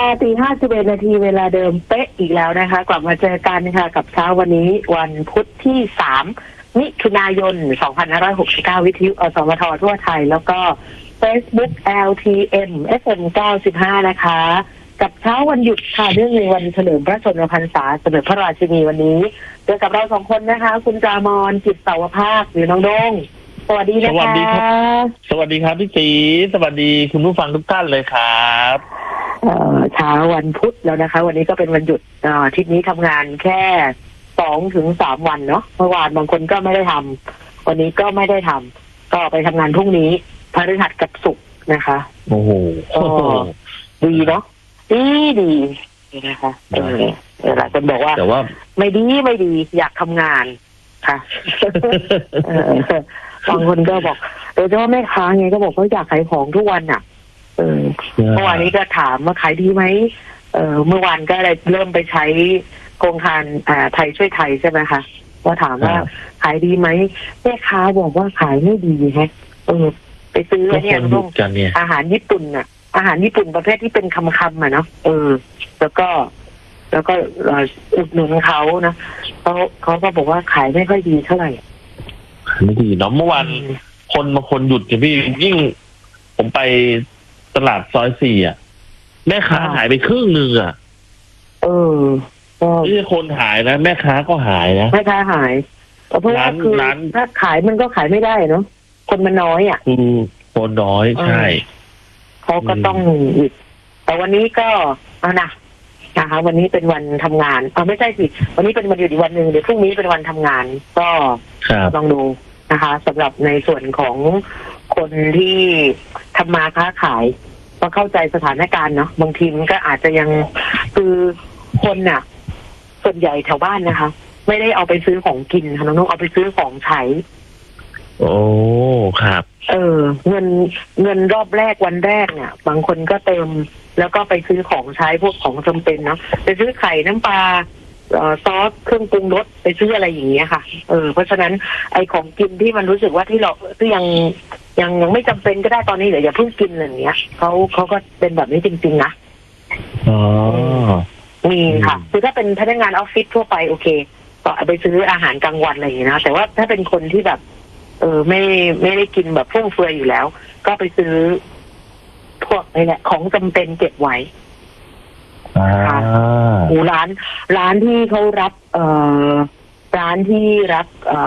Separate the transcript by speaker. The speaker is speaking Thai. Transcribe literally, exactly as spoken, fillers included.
Speaker 1: ตีห้าสิบเอ็ดนาทีเวลาเดิมเป๊ะอีกแล้วนะคะ กลับมาเจอกันค่ะกับเช้าวันนี้วันพุธที่สามมิถุนายนสองพันห้าร้อยหกสิบเก้าวิทยุอสมททั่วไทยแล้วก็ Facebook แอล ที เอ็ม เอฟ เอ็ม เก้าสิบห้านะคะกับเช้าวันหยุดค่ะเรื่องในวันเฉลิมพระชนมพรรษาสมเด็จพระราชินีวันนี้เจอกับเราสองคนนะคะ คุณจามรจิตเสาวภาคหรือน้องโด้งสวัสดีนะคะ
Speaker 2: สวัสดีครับสวัสดีครับพี่ตีสวัสดีคุณผู้ฟังทุกท่านเลยครับ
Speaker 1: เอ่อเช้าวันพุธแล้วนะคะวันนี้ก็เป็นวันหยุดอาทิตย์นี้ทำงานแค่สองถึงสามวันเนาะเมื่อวานบางคนก็ไม่ได้ทำวันนี้ก็ไม่ได้ทำก็ไปทำงานพรุ่งนี้พฤหัสกับศุกร์นะคะ
Speaker 2: โอ้โห
Speaker 1: ดีเนาะดีดีนะคะเออเออหลายคนบอกว่า
Speaker 2: แต่ว่า
Speaker 1: ไม่ดีไม่ดีอยากทำงานค่ะเออบางคนก็บอกโดยเฉพาะแม่ค้าไงก็บอกเขาอยากขายของทุกวันอ่ะเออเมื่อวานนี้ก็ถามว่าขายดีไหมเออเมื่อวานก็เลยเริ่มไปใช้โครงการอ่าไทยช่วยไทยใช่ไหมคะว่าถามว่าขายดีไหมแม่ค้าบอกว่าขายไม่ดีฮะเออไปซื้อเนี่ยพวกอาหารญี่ปุ่นอ่ะอาหารญี่ปุ่นประเภทที่เป็นคำๆอ่ะเนาะเออแล้วก็แล้วก็อุดหนุนเขานะเขาเขาก็บอกว่าขายไม่ค่อยดีเท่าไหร่
Speaker 2: ไม่ดีเนาะเมื่อวานคนบางคนหยุดกับพี่ยิ่งผมไปตลาดซอยสี่อ่ะแม่ค้าหายไปครึ่งนึงอ่ะ
Speaker 1: เออ
Speaker 2: ไม่ใช่คนหายนะแม่ค้าก็หายนะ
Speaker 1: แม่ค้าหายเพราะว่าคือถ้าขายมันก็ขายไม่ได้เนาะคนมันน้อยอ่ะ
Speaker 2: อืมคนน้อยใช่
Speaker 1: เขาก็ต้องหยุดแต่วันนี้ก็เอานะนะคะวันนี้เป็นวันทำงานเอาไม่ใช่สิวันนี้เป็นวันหยุดอีกวันหนึ่งเดี๋ยวพรุ่งนี้เป็นวันทำงานก็ลองดูนะคะสำหรับในส่วนของคนที่ทำมาค้าขายก็เข้าใจสถานการณ์เนาะบางทีมันก็อาจจะยังคือคนน่ะส่วนใหญ่แถวบ้านนะคะไม่ได้เอาไปซื้อของกินค่ะน้องๆเอาไปซื้อของใช้
Speaker 2: โอ้ครับ
Speaker 1: เออเงินเงินรอบแรกวันแรกเนี่ยบางคนก็เติมแล้วก็ไปซื้อของใช้พวกของจำเป็นเนาะไปซื้อไข่น้ำปลาซอสเครื่องปรุงรสไปซื้ออะไรอย่างเงี้ยค่ะเออเพราะฉะนั้นไอ้ของกินที่มันรู้สึกว่าที่เราที่ยังยังยังไม่จำเป็นก็ได้ตอนนี้เดี๋ยวอย่าเพิ่งกินอะไรอย่างเงี้ยเขาเขาก็เป็นแบบนี้จริงๆนะ
Speaker 2: อ๋อ
Speaker 1: มีค่ะคือถ้าเป็นพนักงานออฟฟิศทั่วไปโอเคก็ไปซื้ออาหารกลางวันอะไรอย่างเงี้ยนะแต่ว่าถ้าเป็นคนที่แบบเออไม่ไม่ได้กินแบบฟุ่มเฟือยอยู่แล้วก็ไปซื้อพวกนี่แหละของจำเป็นเก็บไว้
Speaker 2: ค่ะ
Speaker 1: โอ้ร้านร้านที่เขารับเอ่อร้านที่รับเอ่อ